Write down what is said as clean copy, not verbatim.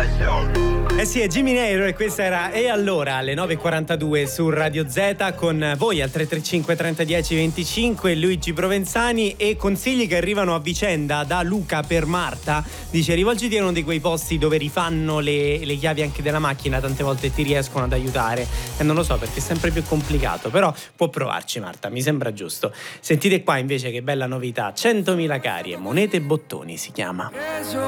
Eh sì, è Jimmy Nero e questa era E allora alle 9.42 su Radio Z con voi al 335 3010 25 Luigi Provenzani e consigli che arrivano a vicenda da Luca per Marta. Dice: rivolgiti a uno di quei posti dove rifanno le chiavi anche della macchina, tante volte ti riescono ad aiutare. E non lo so perché è sempre più complicato, però può provarci Marta, mi sembra giusto. Sentite qua invece che bella novità, 100.000 cari e monete e bottoni si chiama.